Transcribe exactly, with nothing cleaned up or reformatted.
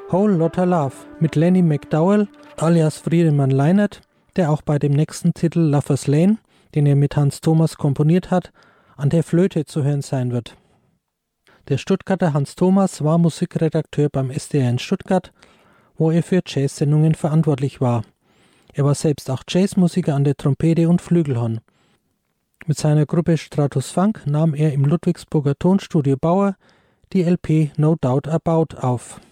Whole Lotta Love mit Lenny McDowell alias Friedemann Leinert, der auch bei dem nächsten Titel Lover's Lane, den er mit Hans Thomas komponiert hat, an der Flöte zu hören sein wird. Der Stuttgarter Hans Thomas war Musikredakteur beim S D R in Stuttgart, wo er für Jazzsendungen verantwortlich war. Er war selbst auch Jazzmusiker an der Trompete und Flügelhorn. Mit seiner Gruppe Stratus Funk nahm er im Ludwigsburger Tonstudio Bauer die L P No Doubt About auf.